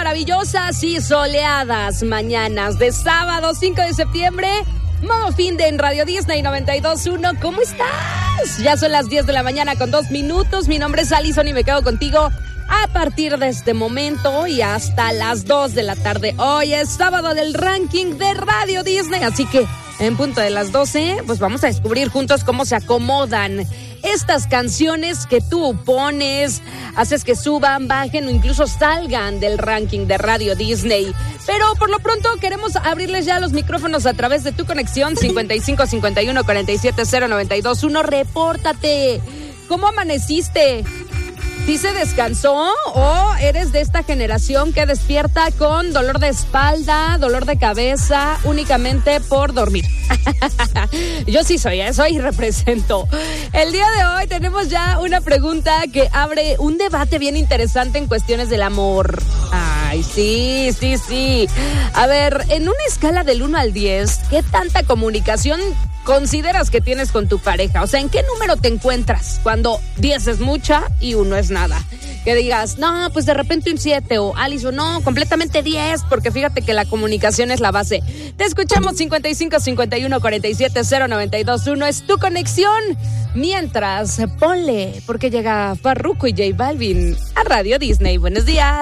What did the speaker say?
maravillosas y soleadas mañanas de sábado 5 de septiembre. Modo fin de en Radio Disney 92.1. ¿Cómo estás? Ya son las 10 de la mañana con 2 minutos. Mi nombre es Alison y me quedo contigo a partir de este momento y hasta las 2 de la tarde. Hoy es sábado del ranking de Radio Disney, así que en punto de las 12, pues vamos a descubrir juntos cómo se acomodan estas canciones que tú pones, haces que suban, bajen o incluso salgan del ranking de Radio Disney. Pero por lo pronto queremos abrirles ya los micrófonos a través de tu conexión 55 51 47 0921. Repórtate. ¿Cómo amaneciste? ¿Sí se descansó o eres de esta generación que despierta con dolor de espalda, dolor de cabeza únicamente por dormir? Yo sí soy y represento. El día de hoy tenemos ya una pregunta que abre un debate bien interesante en cuestiones del amor. Ay, sí. A ver, en una escala del 1 al 10, ¿qué tanta comunicación consideras que tienes con tu pareja? O sea, ¿en qué número te encuentras cuando 10 es mucha y 1 es nada? Que digas, no, pues de repente un 7 o Alison, no, completamente 10, porque fíjate que la comunicación es la base. Te escuchamos 55 51 47 0921, es tu conexión. Mientras, ponle, porque llega Farruko y J Balvin a Radio Disney. Buenos días.